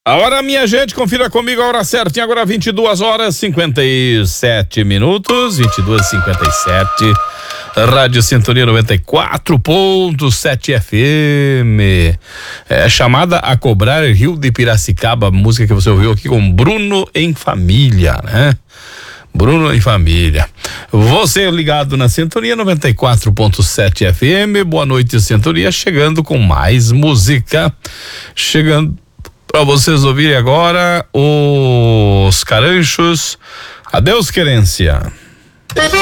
A hora, minha gente, confira comigo a hora certinha, agora 22h57, 22h57. Rádio Sintonia 94.7 FM. É chamada a cobrar Rio de Piracicaba, música que você ouviu aqui com Bruno em Família, né? Bruno em Família. Você ligado na Sintonia 94.7 FM. Boa noite, Sintonia, chegando com mais música. Chegando para vocês ouvirem agora os Caranchos. Adeus, querência.